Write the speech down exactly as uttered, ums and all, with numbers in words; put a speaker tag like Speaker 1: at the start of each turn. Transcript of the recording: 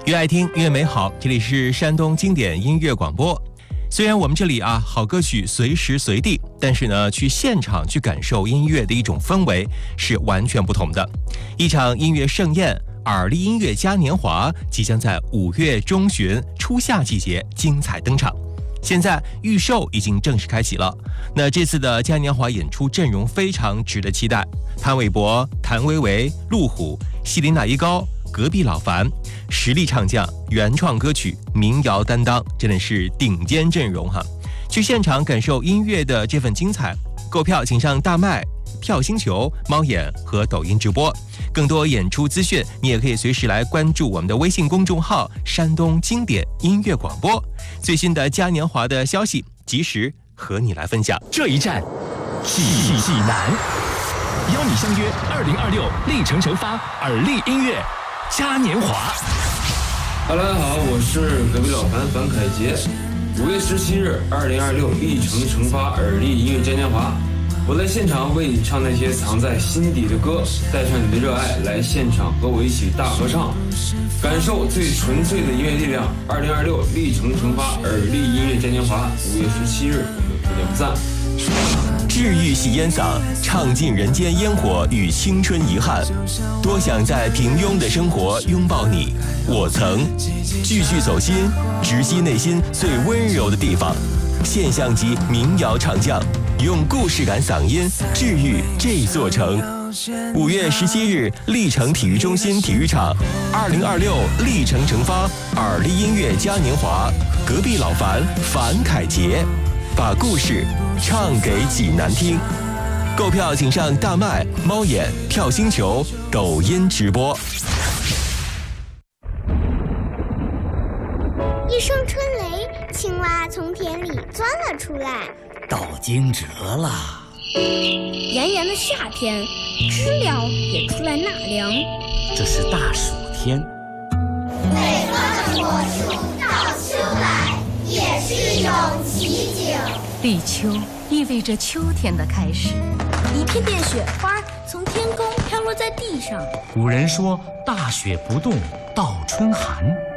Speaker 1: 越爱听越美好，这里是山东经典音乐广播。虽然我们这里啊好歌曲随时随地，但是呢，去现场去感受音乐的一种氛围是完全不同的。一场音乐盛宴，耳力音乐嘉年华即将在五月中旬初夏季节精彩登场。现在预售已经正式开启了。那这次的嘉年华演出阵容非常值得期待，潘玮柏、谭维维、陆虎、希林娜依高、隔壁老樊，实力唱将、原创歌曲、民谣担当，真的是顶尖阵容哈！去现场感受音乐的这份精彩，购票请上大麦、票星球、猫眼和抖音直播。更多演出资讯，你也可以随时来关注我们的微信公众号“山东经典音乐广播”，最新的嘉年华的消息，及时和你来分享。
Speaker 2: 这一站，济济南，邀你相约二零二六历城城发耳力音乐嘉年华。
Speaker 3: 哈喽，大家好，我是隔壁老樊樊凯杰。五月十七日，二零二六历城城发耳力音乐嘉年华。我在现场为你唱那些藏在心底的歌，带上你的热爱，来现场和我一起大合唱，感受最纯粹的音乐力量。二零二六历城城发耳力音乐嘉年华，五月十七日，我们不见不散。
Speaker 1: 治愈系烟嗓，唱尽人间烟火与青春遗憾。多想在平庸的生活拥抱你，我曾句句走心，直击内心最温柔的地方。现象级民谣唱将，用故事感嗓音治愈这座城。五月十七日，历城体育中心体育场，二零二六历城城发耳力音乐嘉年华，隔壁老樊樊凯杰，把故事唱给济南听。购票请上大麦、猫眼、票星球、抖音直播。
Speaker 4: 一声春雷，青蛙从田里钻了出来。
Speaker 5: 到惊蛰了。
Speaker 6: 炎炎的夏天，知了也出来纳凉。
Speaker 5: 这是大暑天。
Speaker 7: 北方的果树到秋来，也是一种奇景。
Speaker 8: 立秋意味着秋天的开始，
Speaker 6: 一片片雪花从天空飘落在地上。
Speaker 5: 古人说大雪不冻到春寒。